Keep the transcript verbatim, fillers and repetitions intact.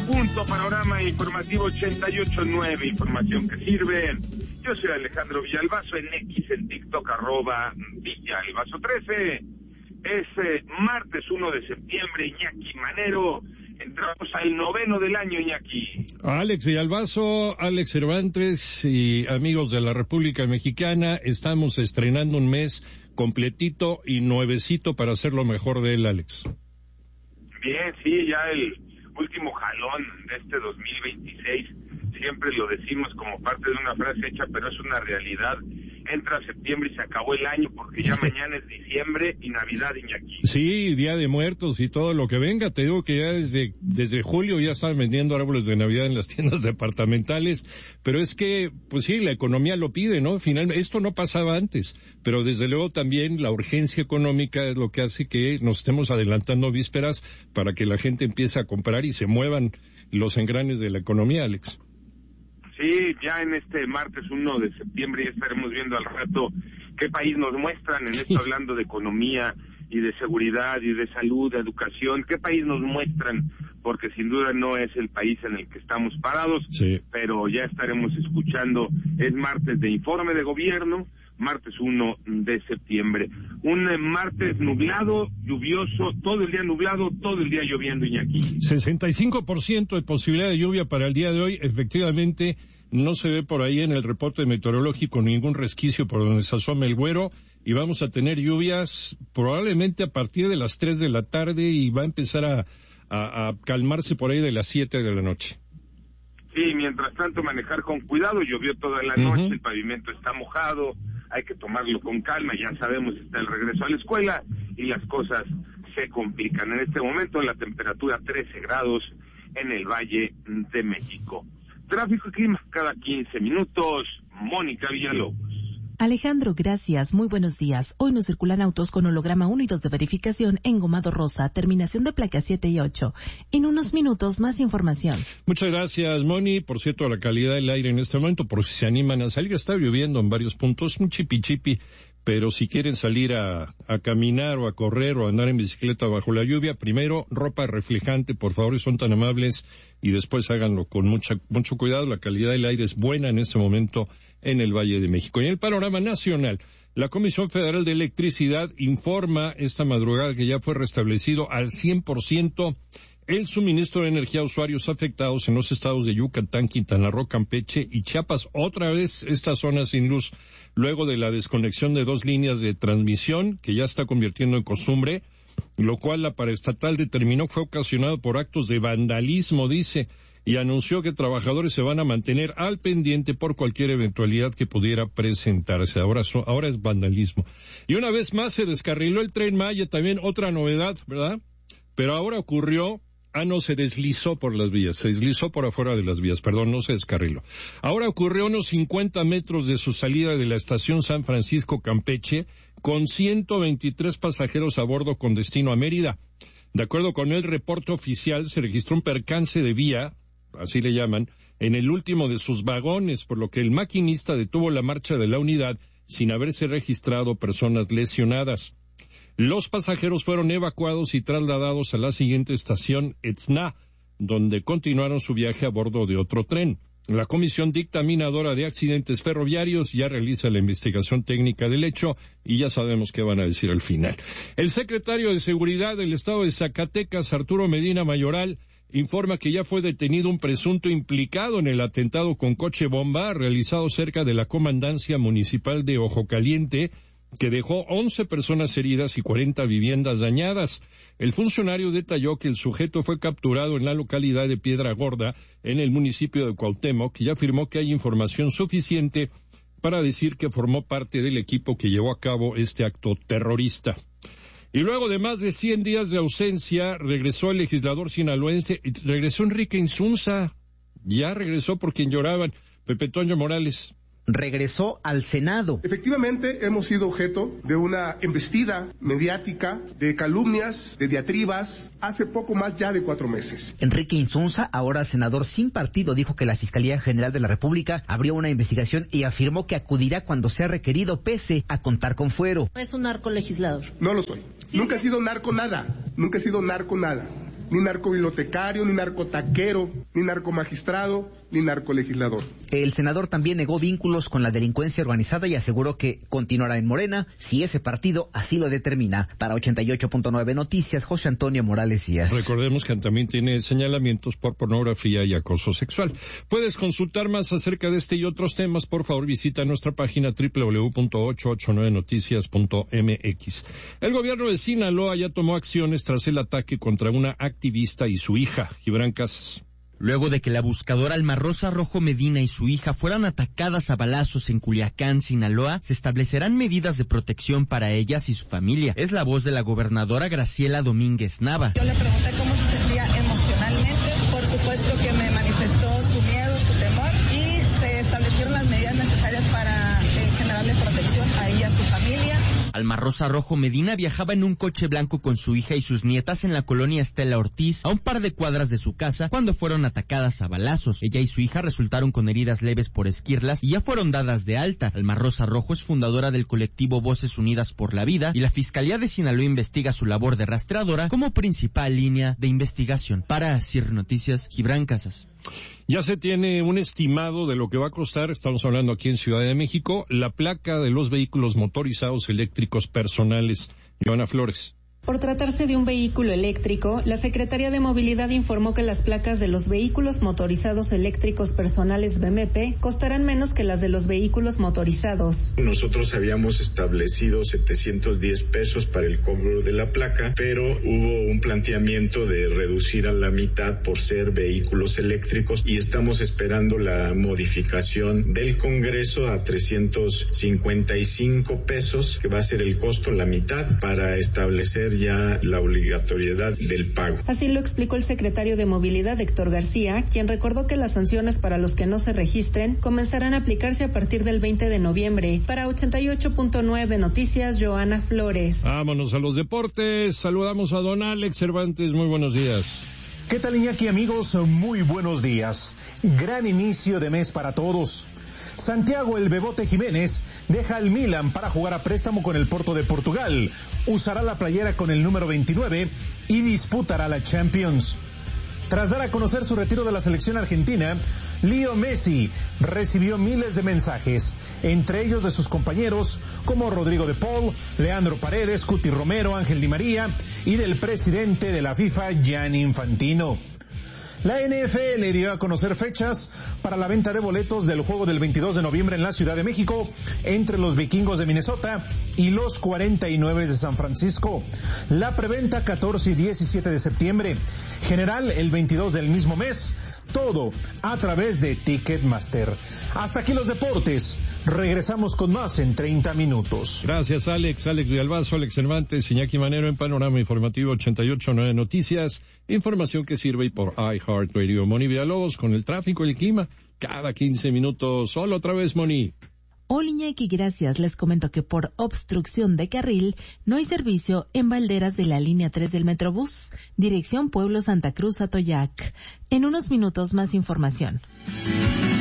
punto, Panorama Informativo ochenta y ocho punto nueve, información que sirve. Yo soy Alejandro Villalbazo, en X, en TikTok, arroba Villalbazo trece. Es eh, martes uno de septiembre, Iñaki Manero. Entramos al noveno del año, Iñaki. Alex Villalbazo, Alex Cervantes y amigos de la República Mexicana, estamos estrenando un mes completito y nuevecito para hacer lo mejor de él, Alex. Bien, sí, ya el último jalón de este dos mil veintiséis, siempre lo decimos como parte de una frase hecha, pero es una realidad. Entra septiembre y se acabó el año, porque ya mañana es diciembre y Navidad, Iñaki. Sí, Día de Muertos y todo lo que venga. Te digo que ya desde desde julio ya están vendiendo árboles de Navidad en las tiendas departamentales, pero es que, pues sí, la economía lo pide, ¿no? Finalmente, esto no pasaba antes, pero desde luego también la urgencia económica es lo que hace que nos estemos adelantando vísperas para que la gente empiece a comprar y se muevan los engranes de la economía, Alex. Sí, ya en este martes uno de septiembre ya estaremos viendo al rato qué país nos muestran, en esto hablando de economía y de seguridad y de salud, de educación, qué país nos muestran, porque sin duda no es el país en el que estamos parados, sí. Pero ya estaremos escuchando, es martes de informe de gobierno, martes uno de septiembre. Un eh, martes nublado, lluvioso, todo el día nublado, todo el día lloviendo, Iñaki. sesenta y cinco por ciento de posibilidad de lluvia para el día de hoy. Efectivamente, no se ve por ahí en el reporte meteorológico ningún resquicio por donde se asome el güero, y vamos a tener lluvias probablemente a partir de las tres de la tarde y va a empezar a, a, a calmarse por ahí de las siete de la noche. Sí, mientras tanto manejar con cuidado, llovió toda la noche, uh-huh. El pavimento está mojado, hay que tomarlo con calma, ya sabemos, está el regreso a la escuela y las cosas se complican. En este momento la temperatura trece grados en el Valle de México. Tráfico y clima cada quince minutos, Mónica Villalobos. Alejandro, gracias. Muy buenos días. Hoy nos circulan autos con holograma uno y dos de verificación engomado rosa, terminación de placas siete y ocho. En unos minutos, más información. Muchas gracias, Moni. Por cierto, la calidad del aire en este momento, por si se animan a salir, está lloviendo en varios puntos, un chipi chipi, pero si quieren salir a, a caminar o a correr o a andar en bicicleta bajo la lluvia, primero, ropa reflejante, por favor, son tan amables, y después háganlo con mucha, mucho cuidado. La calidad del aire es buena en este momento en el Valle de México. Y en el panorama nacional, la Comisión Federal de Electricidad informa esta madrugada que ya fue restablecido al cien por ciento el suministro de energía a usuarios afectados en los estados de Yucatán, Quintana Roo, Campeche y Chiapas. Otra vez esta zona sin luz, luego de la desconexión de dos líneas de transmisión que ya está convirtiendo en costumbre, lo cual la paraestatal determinó fue ocasionado por actos de vandalismo, dice, y anunció que trabajadores se van a mantener al pendiente por cualquier eventualidad que pudiera presentarse. Ahora, so, ahora es vandalismo. Y una vez más se descarriló el Tren Maya, también otra novedad, ¿verdad? Pero ahora ocurrió... Ah, no, se deslizó por las vías, se deslizó por afuera de las vías, perdón, no se descarriló. Ahora ocurrió a unos cincuenta metros de su salida de la estación San Francisco Campeche, con ciento veintitrés pasajeros a bordo con destino a Mérida. De acuerdo con el reporte oficial, se registró un percance de vía, así le llaman, en el último de sus vagones, por lo que el maquinista detuvo la marcha de la unidad sin haberse registrado personas lesionadas. Los pasajeros fueron evacuados y trasladados a la siguiente estación, Etzna, donde continuaron su viaje a bordo de otro tren. La Comisión Dictaminadora de Accidentes Ferroviarios ya realiza la investigación técnica del hecho y ya sabemos qué van a decir al final. El secretario de Seguridad del Estado de Zacatecas, Arturo Medina Mayoral, informa que ya fue detenido un presunto implicado en el atentado con coche bomba realizado cerca de la Comandancia Municipal de Ojo Caliente, que dejó once personas heridas y cuarenta viviendas dañadas. El funcionario detalló que el sujeto fue capturado en la localidad de Piedra Gorda, en el municipio de Cuauhtémoc, y afirmó que hay información suficiente para decir que formó parte del equipo que llevó a cabo este acto terrorista. Y luego de más de cien días de ausencia, regresó el legislador sinaloense, regresó Enrique Insunza, ya regresó por quien lloraban, Pepe Toño Morales. Regresó al Senado. Efectivamente, hemos sido objeto de una embestida mediática, de calumnias, de diatribas, hace poco más ya de cuatro meses. Enrique Insunza, ahora senador sin partido, dijo que la Fiscalía General de la República abrió una investigación y afirmó que acudirá cuando sea requerido, pese a contar con fuero. Es un narcolegislador. No lo soy. ¿Sí? Nunca he sido narco nada. Nunca he sido narco nada. ni narcobibliotecario, ni narcotaquero, ni narcomagistrado, ni narcolegislador. El senador también negó vínculos con la delincuencia organizada y aseguró que continuará en Morena si ese partido así lo determina. Para ochenta y ocho punto nueve Noticias, José Antonio Morales Díaz. Recordemos que también tiene señalamientos por pornografía y acoso sexual. Puedes consultar más acerca de este y otros temas. Por favor, visita nuestra página doble u doble u doble u punto ochocientos ochenta y nueve noticias punto m x. El gobierno de Sinaloa ya tomó acciones tras el ataque contra una activista y su hija, Gibran Casas. Luego de que la buscadora Alma Rosa Rojo Medina y su hija fueran atacadas a balazos en Culiacán, Sinaloa, se establecerán medidas de protección para ellas y su familia. Es la voz de la gobernadora Graciela Domínguez Nava. Yo le pregunté cómo se sentía emocionalmente. Por supuesto que me manifestó su miedo, su temor, y se establecieron las medidas necesarias para eh, generarle protección a ella y a su familia. Alma Rosa Rojo Medina viajaba en un coche blanco con su hija y sus nietas en la colonia Estela Ortiz, a un par de cuadras de su casa, cuando fueron atacadas a balazos. Ella y su hija resultaron con heridas leves por esquirlas y ya fueron dadas de alta. Alma Rosa Rojo es fundadora del colectivo Voces Unidas por la Vida y la Fiscalía de Sinaloa investiga su labor de rastreadora como principal línea de investigación. Para Asir Noticias, Gibran Casas. Ya se tiene un estimado de lo que va a costar, estamos hablando aquí en Ciudad de México, la placa de los vehículos motorizados eléctricos personales. Joana Flores. Por tratarse de un vehículo eléctrico, la Secretaría de Movilidad informó que las placas de los vehículos motorizados eléctricos personales B M P costarán menos que las de los vehículos motorizados. Nosotros habíamos establecido setecientos diez pesos para el cobro de la placa, pero hubo un planteamiento de reducir a la mitad por ser vehículos eléctricos y estamos esperando la modificación del Congreso a trescientos cincuenta y cinco pesos, que va a ser el costo la mitad, para establecer ya la obligatoriedad del pago. Así lo explicó el secretario de Movilidad, Héctor García, quien recordó que las sanciones para los que no se registren comenzarán a aplicarse a partir del veinte de noviembre. Para ochenta y ocho punto nueve Noticias, Joana Flores. Vámonos a los deportes. Saludamos a don Alex Cervantes. Muy buenos días. ¿Qué tal, Iñaki, amigos? Muy buenos días. Gran inicio de mes para todos. Santiago El Bebote Jiménez deja al Milan para jugar a préstamo con el Porto de Portugal. Usará la playera con el número veintinueve y disputará la Champions. Tras dar a conocer su retiro de la selección argentina, Leo Messi recibió miles de mensajes, entre ellos de sus compañeros como Rodrigo de Paul, Leandro Paredes, Cuti Romero, Ángel Di María y del presidente de la FIFA, Gianni Infantino. La N F L dio a conocer fechas para la venta de boletos del juego del veintidós de noviembre en la Ciudad de México entre los Vikingos de Minnesota y los cuarenta y nueve de San Francisco. La preventa catorce y diecisiete de septiembre. General el veintidós del mismo mes. Todo a través de Ticketmaster. Hasta aquí los deportes. Regresamos con más en treinta minutos. Gracias, Alex. Alex Villalbazo, Alex Cervantes, Iñaki Manero en Panorama Informativo ochenta y ocho punto nueve Noticias. Información que sirve por iHeartRadio. Moni Villalobos con el tráfico y el clima. Cada quince minutos. Solo otra vez, Moni. Hola, Iñaki, gracias. Les comento que por obstrucción de carril no hay servicio en Valderas de la línea tres del Metrobús, dirección Pueblo Santa Cruz Atoyac. En unos minutos más información.